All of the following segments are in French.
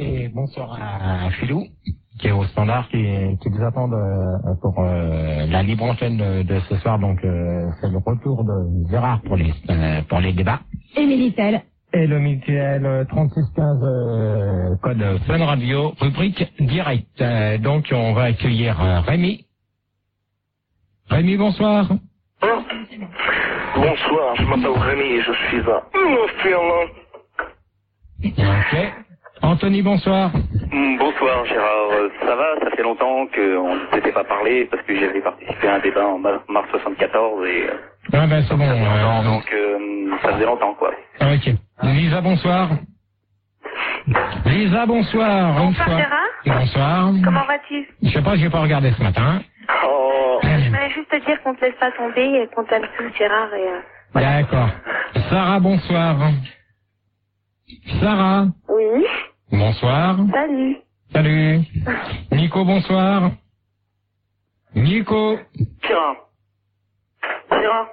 et bonsoir à Philou, qui est au standard, qui nous attend pour la libre antenne de ce soir. Donc c'est le retour de Gérard pour les débats. Et Minitel. Et le Minitel 3615 code Fun Radio, rubrique direct. Donc on va accueillir Rémi. Rémi, bonsoir. Bonsoir, je m'appelle Rémi et je suis à Montferland. Ok. Anthony, bonsoir. Bonsoir Gérard, ça va, ça fait longtemps qu'on ne s'était pas parlé parce que j'avais participé à un débat en mars 74 et Ah ben c'est bon. donc ça faisait longtemps quoi. Ok. Lisa, bonsoir. Lisa, bonsoir. Bonsoir Gérard. Bonsoir. Comment vas-tu? Je sais pas, j'ai pas regardé ce matin. Oh, Je voulais juste te dire qu'on te laisse pas tomber et qu'on t'aime tous Gérard et voilà. D'accord. Sarah, bonsoir. Sarah. Oui. Bonsoir. Salut. Salut. Nico, bonsoir. Nico. Gérard. Gérard.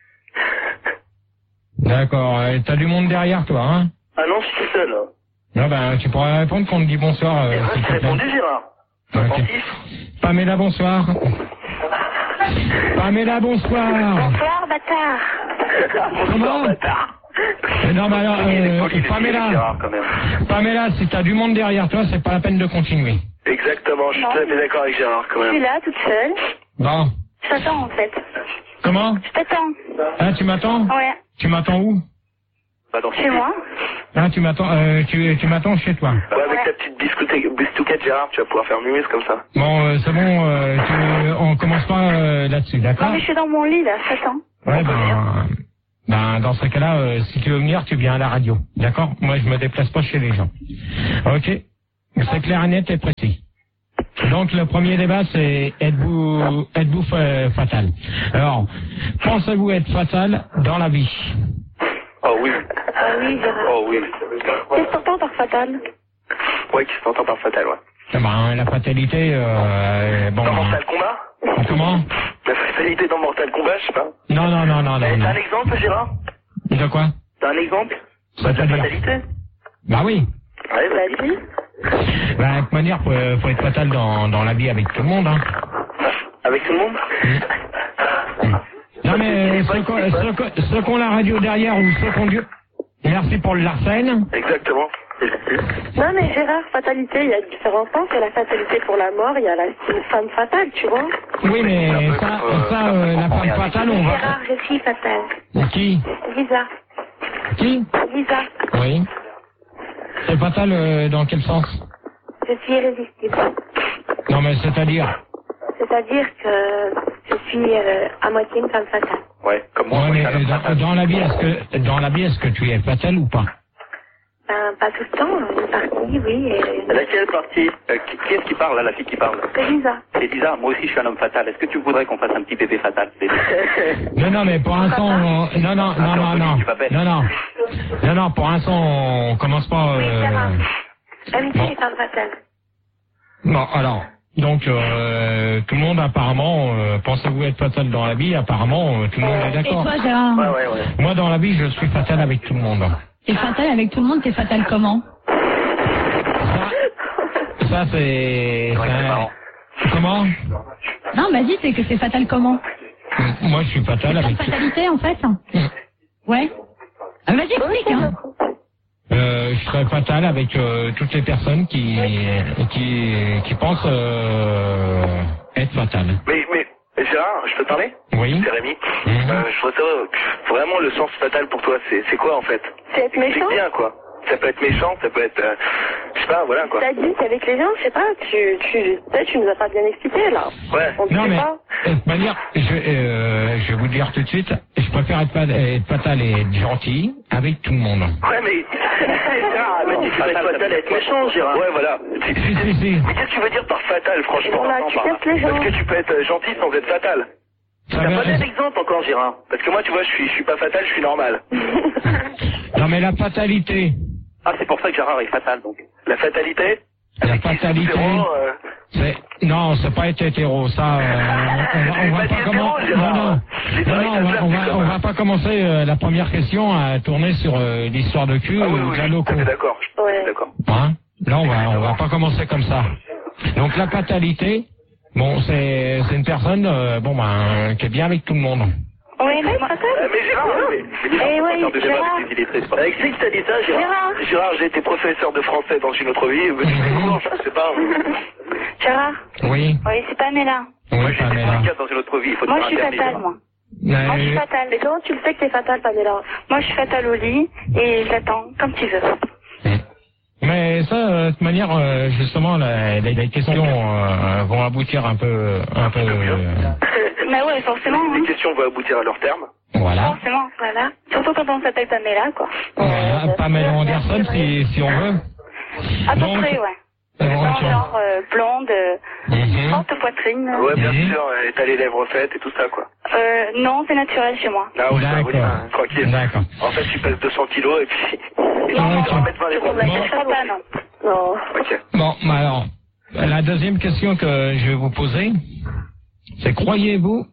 D'accord. T'as du monde derrière toi, hein? Ah non, je suis tout seul. Non, ben, tu pourrais répondre quand on te dit bonsoir. S'il te J'ai plaît. répondu Gérard. Ok. Attentif. Pamela, bonsoir. Pamela, bonsoir. Bonsoir bâtard. Comment? Bâtard. Non, mais alors, Pamela. Gérard quand même. Pamela, si t'as du monde derrière toi, c'est pas la peine de continuer. Exactement, je suis tout à fait d'accord avec Gérard quand Je suis même. là toute seule. Bon. Je t'attends en fait. Comment? Je t'attends. Ah, tu m'attends? Ouais. Tu m'attends où? Bah, dans Chez moi. Ah, tu m'attends, tu m'attends chez toi. Ouais, avec ta petite bistouquette Gérard, tu vas pouvoir faire mumise comme ça. Bon, c'est bon, on commence pas là-dessus, Non d'accord? mais je suis dans mon lit là, je t'attends. Ouais, ben, dans ce cas-là, si tu veux venir, tu viens à la radio, d'accord? Moi, je me déplace pas chez les gens. Ok? C'est clair et net et précis. Donc, le premier débat, c'est êtes-vous fatal? Alors, pensez-vous être fatal dans la vie? Oh oui. Ah oui Gérard. Oh oui. Qu'est-ce que t'entends par fatal? Ouais, qui s'entend par fatal, ouais. Eh ben, la fatalité, bon... Dans Mortal Kombat? Comment? La fatalité dans Mortal Kombat, je sais pas. Non. T'as un exemple, Gérard? De quoi? T'as un exemple? De la C'est-à-dire? fatalité? Bah oui. Ouais, vas-y. Vas-y. Bah, de toute manière, faut être fatal dans la vie avec tout le monde, hein. Avec tout le monde? Non, mais ceux qui ont la radio derrière ou ceux qui ont Dieu. Merci pour le Larsen. Exactement. Non mais Gérard, fatalité, il y a différents sens. Il y a la fatalité pour la mort, il y a la femme fatale, tu vois. Oui, mais la femme fatale, on va... Gérard, je suis fatale. Qui? Lisa. Qui? Lisa. Oui. C'est fatal dans quel sens? Je suis irrésistible. Non, mais c'est-à-dire? C'est-à-dire que je suis à moitié une femme fatale. Ouais, comme moi. Ouais, mais moi, dans la vie, est-ce que tu es fatal ou pas? Ben, pas tout le temps, une partie, oui. Et... Laquelle partie qui est-ce qui parle là, la fille qui parle? C'est Lisa. C'est Lisa, moi aussi je suis un homme fatal. Est-ce que tu voudrais qu'on fasse un petit bébé fatal? Non, mais pour l'instant, non, pour l'instant, on commence pas... Oui, Gérard. Aimes-tu bon. les femmes fatales? Non, alors, donc, tout le monde apparemment, pensez-vous être fatal dans la vie? Apparemment, tout le monde est Et d'accord. toi, Gérard? Ouais. Moi, dans la vie, je suis fatal avec tout le monde. T'es fatal avec tout le monde, t'es fatal comment? Ça c'est... Ouais, c'est marrant. Comment? Non, vas-y, c'est que c'est fatal comment? Moi, je suis fatal C'est avec... ta fatalité, en fait? Ouais. Ah, vas-y, explique, hein. Je serais fatal avec toutes les personnes qui pensent être fatales. Mais Gérard, je peux te parler? Oui. C'est Rémi. Mhm. Je voudrais savoir, vraiment le sens fatal pour toi, c'est quoi en fait? C'est être méchant? C'est bien quoi. Ça peut être méchant, ça peut être... je sais pas, voilà quoi. T'as dit qu'avec les gens, je sais pas, tu nous as pas bien expliqué là. Ouais. On te Non, sait mais pas. de toute manière, je vais vous dire tout de suite, je préfère être fatal et être gentil avec tout le monde. Ouais, mais... Gérard, mais tu peux être fatal et être méchant, Gérard. Ouais, voilà. Si. Mais qu'est-ce que tu veux dire par fatal, franchement? Voilà, tu testes les gens. Est-ce que tu peux être gentil sans être fatal? Ça T'as va- pas d'exemple encore, Gérard? Parce que moi, tu vois, je suis pas fatal, je suis normal. Non, mais la fatalité... Ah, c'est pour ça que Gérard est fatal donc. La fatalité? La fatalité... Non, c'est pas être hétéro, ça. On va pas commencer. On va pas commencer la première question à tourner sur l'histoire de cul Ah oui, ou de la oui, loco. d'accord. Ouais. D'accord. Hein? là on va pas commencer comme ça. Donc la fatalité, bon, c'est une personne, qui est bien avec tout le monde. Oui, mais fatale. Mais Gérard, Eh oui, Gérard. avec qui t'as dit ça, Gérard? Gérard, j'ai été professeur de français dans une autre vie, mais tu sais comment, je sais pas. Gérard. Oui. Oui, c'est Pamela. Oui, Moi, j'étais Pamela. efficace dans une autre vie, il faut te Moi, faire je suis interdire. fatale, moi. Moi, je suis fatale. Mais comment tu le sais que t'es fatale, Pamela? Moi, je suis fatale au lit et j'attends, comme tu veux. Mais ça, de toute manière, justement, les questions vont aboutir un peu. Mais ouais, forcément. Les Hein. questions vont aboutir à leur terme. Voilà. Forcément, voilà. Surtout quand on s'appelle Pamela, quoi. Voilà, Pamela Anderson, si on veut. À peu Donc, près, ouais. Genre blonde, forte poitrine. Ouais, bien sûr, et t'as les lèvres faites et tout ça, quoi. Non, c'est naturel chez moi. Ah oui, bah oui, D'accord. tranquille. D'accord. En fait, tu pèses 200 kilos et puis... Non, ok. tu vas mettre 20 les On la Bon. cherchera pas, non. Non. Ok. Bon, alors, la deuxième question que je vais vous poser, c'est croyez-vous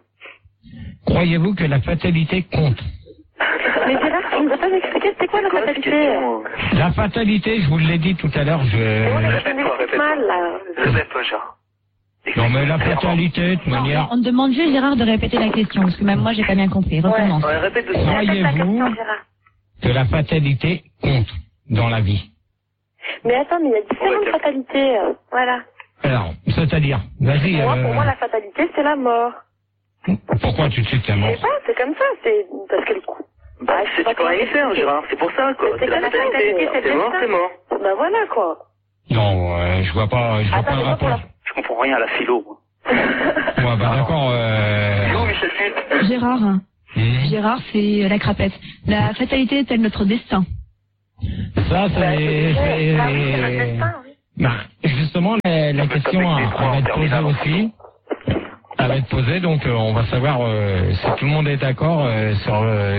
que la fatalité compte? Mais Gérard, tu nous as pas expliqué c'était quoi la fatalité? La fatalité, je vous l'ai dit tout à l'heure, Répète-toi. Mal, là. Répète-toi, Gérard. Non mais la fatalité, de toute manière, On te demande juste, Gérard, de répéter la question, parce que même moi, j'ai pas bien compris. Recommence. Ouais, répète de croyez-vous Gérard. que la fatalité compte dans la vie? Mais attends, mais il y a différentes fatalités. Voilà. Alors, c'est-à-dire, vas-y. Pour moi, la fatalité, c'est la mort. Pourquoi tu te sais que t'es Je mort? sais pas, c'est comme ça, c'est parce que le coup. Bah, je sais Tu pas peux comment rien y faire, Gérard, c'est pour ça, quoi. C'est C'est la comme ça, fatalité. c'est C'est mort, ça. c'est mort. Bah voilà, quoi. Non, je vois pas le rapport. Je comprends rien à la philo, moi. Ouais, bah d'accord. Philo, Michel Fulte. Gérard, c'est la crapette. La fatalité est-elle notre destin? Ça, c'est... Ah oui, c'est notre destin, oui. Ben, justement, la question va être posée aussi. Elle va être posée, donc on va savoir si tout le monde est d'accord sur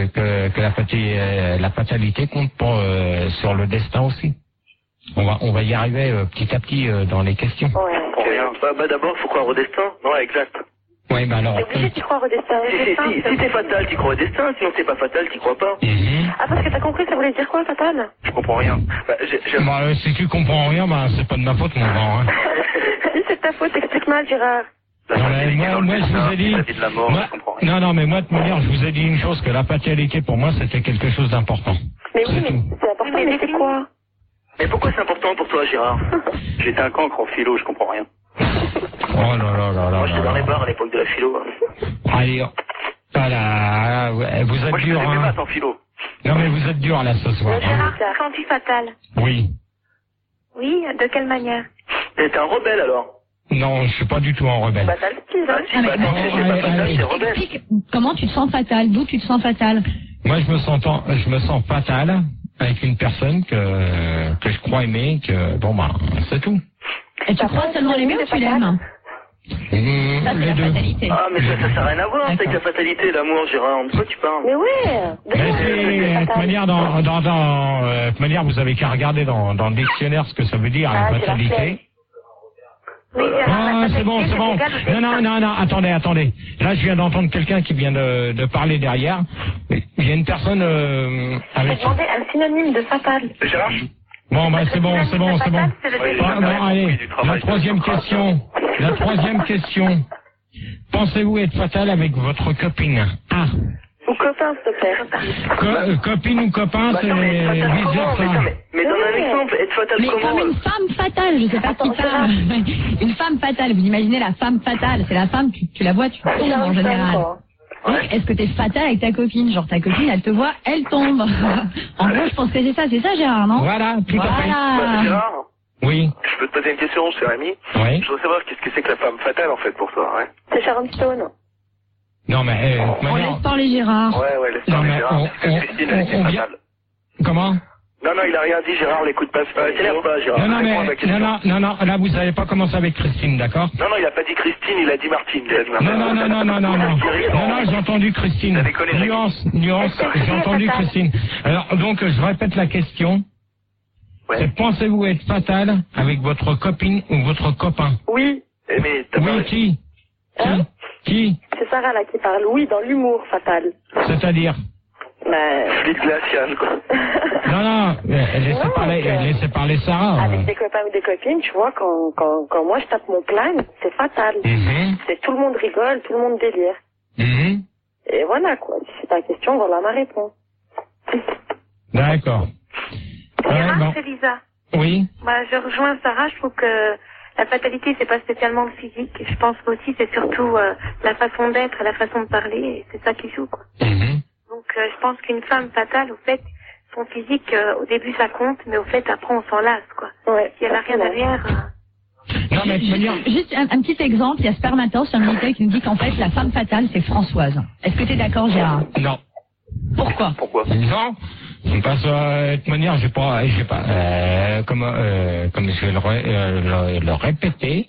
que la fatalité compte pour, sur le destin aussi. On va y arriver petit à petit dans les questions. Ouais. Pour rien. Bah d'abord, faut croire au destin. Ouais, exact. Oui, ben alors... T'es obligé d'y croire au destin. Si t'es fatal, t'y crois au destin, sinon t'es pas fatal, t'y crois pas. Ah, parce que t'as compris, ça voulait dire quoi, fatal? Je comprends rien. Bah, Bah, si tu comprends rien, ben c'est pas de ma faute, mon grand. Hein. Si c'est ta faute, explique mal, Gérard. Non, mais moi, je vous ai dit... La vie de la mort, moi- je comprends rien. non, mais moi, de toute manière, je vous ai dit une chose, que la fatalité, pour moi, c'était quelque chose d'important. Mais oui, C'est mais tout. c'est important, mais c'est quoi? Mais pourquoi c'est important pour toi, Gérard? J'étais un cancre en philo, je comprends rien. Oh là là là là Moi, j'étais là dans là. les bars à l'époque de la philo. Allez, voilà, vous êtes Moi, je dur, faisais mes hein. maths en philo. Non, mais vous êtes dur, là, ce soir. hein. Gérard, sens-tu fatal? Oui. Oui, de quelle manière? T'es un rebelle, alors? Non, je suis pas du tout en rebelle. Fatal, tu Ah, si, bah, attends, c'est pas fatal, c'est rebelle. Explique comment tu te sens fatal, d'où tu te sens fatal. Moi, je me sens fatal avec une personne que je crois aimer, que, bon, bah, c'est tout. Et tu crois seulement l'aimer ou tu l'aimes? Ça, c'est Les la deux. fatalité. Ah, mais ça n'a rien à voir avec D'accord. la fatalité, l'amour, Gérard. De quoi tu parles? Mais ouais! Mais c'est, de toute manière, de toute manière, vous avez qu'à regarder dans le dictionnaire ce que ça veut dire, Ah, la c'est la fatalité. flemme. Oui, Gérard, Ah, la c'est bon, fatalité, c'est bon. égal au destin. Non, attendez. Là, je viens d'entendre quelqu'un qui vient de parler derrière. Il y a une personne J'ai avec... demandé un synonyme de fatal. Gérard? Bon, bah, c'est bon. C'est le Ouais, destin. Bon, allez, du la travail, troisième question. La troisième question. Pensez-vous être fatal avec votre copine? Ah, Ou copain, s'il te plaît. copine ou copain, Bah, c'est non, mais fatal comment? vice-versa. Mais donne un exemple. Être fatal Mais comment? comme une femme fatale, je sais pas qui parle. Une femme fatale, vous imaginez la femme fatale, c'est la femme, tu la vois, tu tombes en général. Donc, est-ce que t'es fatale avec ta copine? Genre ta copine, elle te voit, elle tombe. En gros, je pense que c'est ça Gérard, non? Voilà, tout à fait. Bah, Voilà. Gérard, Oui, je peux te poser une question, cher ami? oui. Je veux savoir qu'est-ce que c'est que la femme fatale, en fait, pour toi, ouais? C'est Sharon Stone. Non, mais... de toute On manière- laisse parler Gérard. Ouais, laisse Non, parler mais Gérard. Parce que Christine, elle dit on vient- fatale. Comment? Non, il a rien dit, Gérard, l'écoute pas. T'énerve pas, Gérard. Non, Réponds à ma question. non, là, vous n'avez pas commencé avec Christine, d'accord? Non, il a pas dit Christine, il a dit Martine. Non, j'ai entendu Christine. T'as déconné, Nuance, j'ai entendu Christine. Alors, donc, je répète la question. Ouais. C'est pensez-vous être fatal avec votre copine ou votre copain? Oui. Eh, mais t'as Oui, parlé. qui? Hein? Qui? C'est Sarah là qui parle. Oui, dans l'humour fatal. C'est-à-dire? Bah... Fluide glacial, quoi. Non, laissez parler Sarah. Avec des copains ou des copines, tu vois, quand moi je tape mon plan, c'est fatal. C'est tout le monde rigole, tout le monde délire. Et voilà, quoi. Si c'est ta question, voilà ma réponse. D'accord. C'est Lisa. Oui. Je rejoins Sarah, je trouve que la fatalité, c'est pas spécialement le physique. Je pense aussi, c'est surtout la façon d'être, la façon de parler, et c'est ça qui joue, quoi. Donc, je pense qu'une femme fatale, au fait, son physique, au début, ça compte, mais au fait, après, on s'en lasse, quoi. Ouais. Si elle a rien derrière... Non, mais Juste un petit exemple, il y a Spermator sur le Minitel qui nous dit qu'en fait, la femme fatale, c'est Françoise. Est-ce que tu es d'accord, Gérard? Non. Pourquoi? Non. Parce que, de toute manière, j'ai pas, comme je vais le répéter.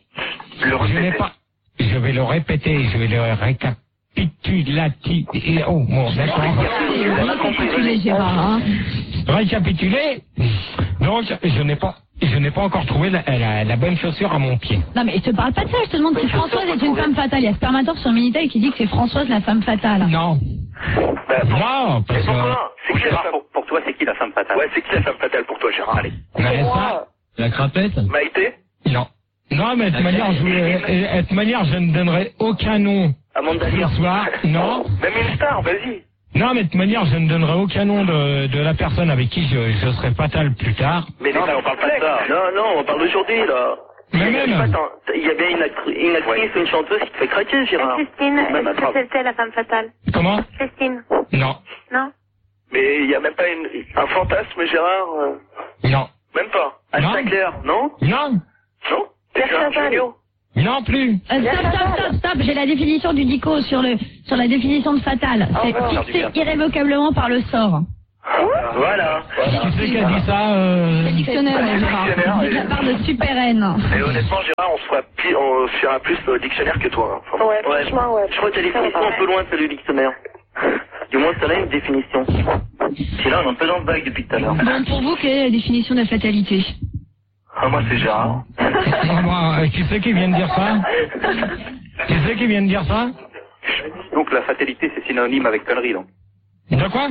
Je vais le répéter, je vais le récapituler. Oh, bon, d'accord. Récapituler, Gérard, hein. Récapituler. Donc, je n'ai pas encore trouvé la bonne chaussure à mon pied. Non, mais je te parle pas de ça, je te demande si Françoise est une femme fatale. Il y a Spermator sur le Minitel qui dit que c'est Françoise la femme fatale. Non. Non, parce que... Pour toi, c'est qui la femme fatale? Ouais, c'est qui la femme fatale pour toi, Gérard? Allez. Vanessa, La crapette? Maïté? non. Non, mais de toute manière, je ne donnerai aucun nom Amanda ce Lear. soir. Non. Même une star, vas-y. Non, mais de toute manière, je ne donnerai aucun nom de la personne avec qui je serai fatal plus tard. Mais non, mais on parle pas de ça. Non, on parle d'aujourd'hui, là. Mais même... Il y a bien une actrice ou une chanteuse qui te fait craquer, Gérard. Christine, est-ce que c'était la femme fatale? Comment? Christine? Non. Non? Mais il y a même pas un fantasme, Gérard? Non. Même pas. Non. Anne Sinclair, non? Non. Non? C'est Gérard Jugnot? Non plus. Stop, j'ai la définition du Dico sur la définition de fatale. C'est fixé irrévocablement par le sort. Voilà. Qui c'est qui a dit ça C'est le dictionnaire, Gérard. C'est de la part de Super N. Et honnêtement, Gérard, on se fera plus le dictionnaire que toi. Hein. Ouais, franchement, ouais. Je crois que ta définition un peu loin de celle du dictionnaire. Du moins, ça a une définition. C'est là, on est un peu dans le bac depuis tout à l'heure. Bon, pour vous, quelle est la définition de la fatalité? Ah, moi, c'est Gérard. Qui c'est qui vient de dire ça? Qui c'est qui vient de dire ça? Donc la fatalité, c'est synonyme avec connerie, donc. De quoi?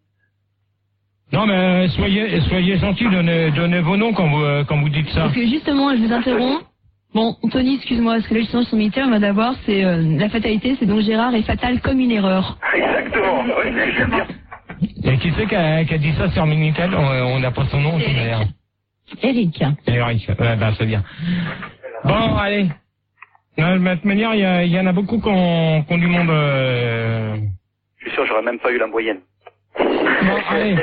Non, mais soyez gentils, donnez vos noms quand vous dites ça. Parce que justement, je vous interromps. Bon, Anthony, excuse-moi, parce que là, justement, sur Minitel, on va d'abord, c'est la fatalité, c'est donc Gérard est fatal comme une erreur. Exactement, oui, j'aime bien. Et qui c'est qui a dit ça sur Minitel? On n'a pas son nom, d'ailleurs. Eric. Eric, ouais, ben c'est bien. Bon, allez. De toute manière, il y en a beaucoup qui ont du monde... Je suis sûr, j'aurais même pas eu la moyenne. Bon, allez.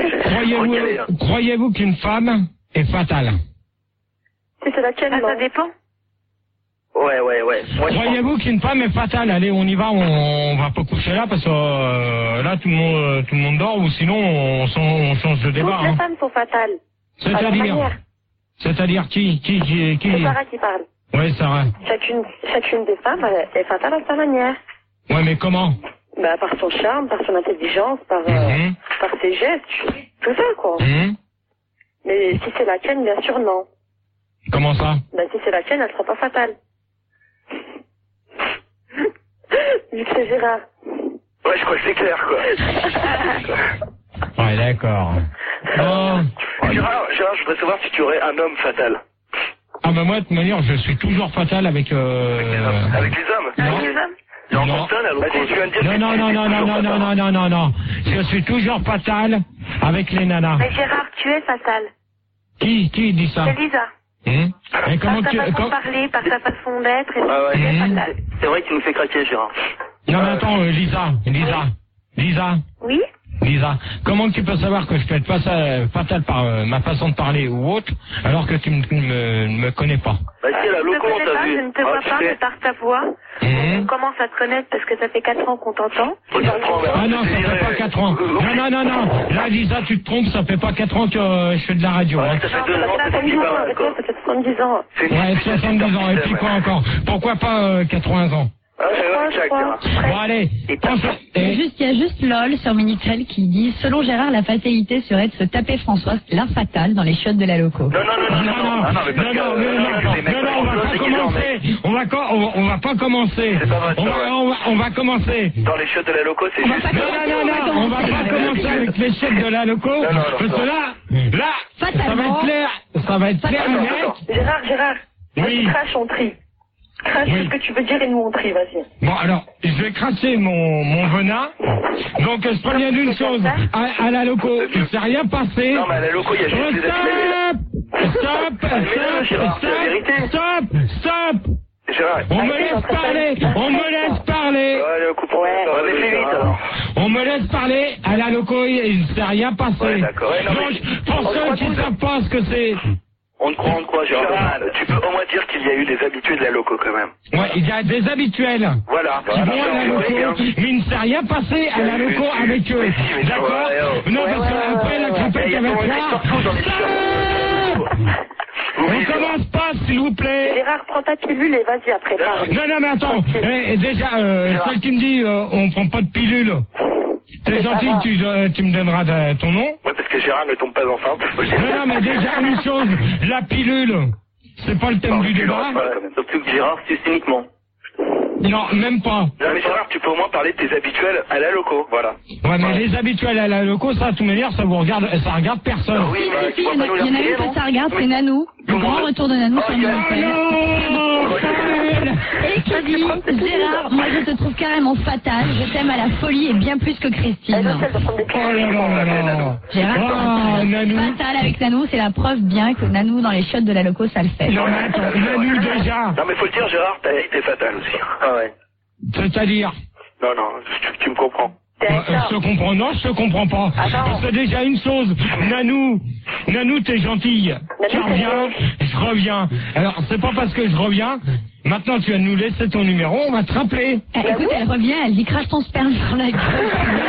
Croyez-vous qu'une femme est fatale? Si c'est laquelle, Ça dépend. Ouais. Moi, Croyez-vous qu'une femme est fatale? Allez, on y va, on va pas coucher là parce que là tout le monde dort ou sinon on change de débat. Toutes les femmes sont fatales. C'est-à-dire qui? C'est Sarah qui parle. Ouais, Sarah. Chacune des femmes est fatale à sa manière. Ouais, mais comment? Bah, par son charme, par son intelligence, par ses gestes, tout ça, quoi. Mais si c'est la tienne, bien sûr, non. Comment ça? Bah, si c'est la tienne, elle sera pas fatale. Vu que c'est Gérard. Ouais, je crois que c'est clair, quoi. Ouais, d'accord. Bon. Gérard, je voudrais savoir si tu aurais un homme fatal. Ah, bah moi, de toute manière, je suis toujours fatal avec... Avec les hommes? Avec les hommes? Non. Non. Je suis toujours fatal avec les nanas. Mais Gérard, tu es fatal. Qui dit ça? C'est Lisa. Et comment par sa façon de parler, par sa façon d'être, et tu es fatal. C'est vrai que tu nous fais craquer, Gérard. Non, mais attends, Lisa. Oui? Lisa, comment tu peux savoir que je peux être fatal par ma façon de parler ou autre, alors que tu ne me connais pas? Bah si, la loco, t'as vu. Je ne te vois pas, mais par ta voix, on commence à te connaître parce que ça fait 4 ans qu'on t'entend. Ah non, ça fait pas 4 ans. Non. Là, Lisa, tu te trompes, ça fait pas 4 ans que je fais de la radio. Ouais, ça fait 2 ans que tu parles, quoi. Ça fait 70 ans. Ouais, 70 ans. Et puis quoi encore? Pourquoi pas 80 ans? Ah, c'est vrai. je crois. Bon, allez. Il y a juste LOL sur Minitel qui dit « Selon Gérard, la fatalité serait de se taper François, la fatale, dans les chiottes de la loco. » Non, on va pas commencer. On va commencer. Dans les chiottes de la loco, c'est juste... Non, on va pas commencer avec les chiottes de la loco, parce que là, ça va être clair, net. Gérard, oui. Crache, on trie. Crache ce que tu veux dire et nous on trie, vas-y. Bon, alors, je vais cracher mon venin. Donc, je préviens d'une chose. À la loco, il ne s'est rien passé. Non, mais à la loco, il y a juste des Stop. Gérard. On me laisse parler. On me laisse parler. À la loco, il ne s'est rien passé. Ouais, d'accord. Donc, pour ceux qui ne savent pas ce que c'est... On te croit, Gérard. Tu peux au moins dire qu'il y a eu des habitués de la loco quand même. Ouais, il y a des habituels. Voilà. Qui vont à la loco, mais il ne s'est rien passé à la loco avec eux. D'accord? Non, parce qu'après la crapette avec on commence pas, s'il vous plaît. Gérard, prends ta pilule et vas-y après. Non, mais attends. Déjà, celle qui me dit on prend pas de pilule. C'est gentil que tu me donneras ton nom. Ouais, parce que Gérard ne tombe pas enceinte. Non, mais déjà une chose, la pilule, c'est pas le thème du débat. Surtout que Gérard, c'est cyniquement. Non, même pas. Non, mais Gérard, tu peux au moins parler de tes habituels à la loco, voilà. Ouais, mais les habituels à la loco, ça, à toute manière, ça regarde personne. Oui, il y en a une que ça regarde, c'est Nanou. Le grand retour de Nanou sur Minitel. Et qui dit, Gérard, moi je te trouve carrément fatal, je t'aime à la folie et bien plus que Christine. Gérard, fatal avec Nanou, c'est la preuve bien que Nanou dans les chiottes de la loco, ça le fait. Non, mais attends, Nanou déjà. Non, mais faut le dire, Gérard, t'es fatal aussi. Ah ouais. C'est-à-dire? Non, tu me comprends. Je te comprends pas. Parce que déjà une chose, Nanou, t'es gentille. Tu reviens, je reviens. Alors, c'est pas parce que je reviens, maintenant tu vas nous laisser ton numéro, on va te rappeler. Écoute, elle revient, elle dit crache ton sperme sur la gueule.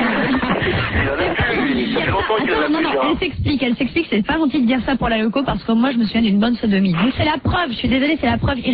Non, elle s'explique, c'est pas gentil de dire ça pour la loco parce que moi je me souviens d'une bonne sodomie. Donc c'est la preuve, je suis désolée, c'est la preuve